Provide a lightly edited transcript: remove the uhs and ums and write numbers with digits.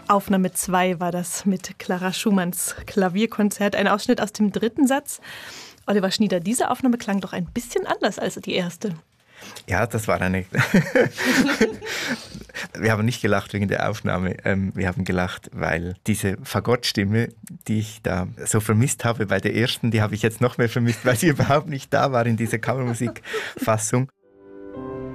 Aufnahme 2 war das mit Clara Schumanns Klavierkonzert, ein Ausschnitt aus dem 3. Satz. Oliver Schnieder, diese Aufnahme klang doch ein bisschen anders als die erste. Ja, das war eine... Wir haben nicht gelacht wegen der Aufnahme. Wir haben gelacht, weil diese Fagottstimme, die ich da so vermisst habe bei der ersten, die habe ich jetzt noch mehr vermisst, weil sie überhaupt nicht da war in dieser Kammermusikfassung.